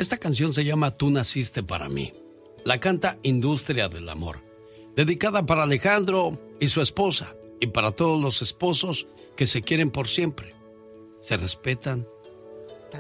Esta canción se llama Tú naciste para mí. La canta Industria del Amor, dedicada para Alejandro y su esposa y para todos los esposos que se quieren por siempre, se respetan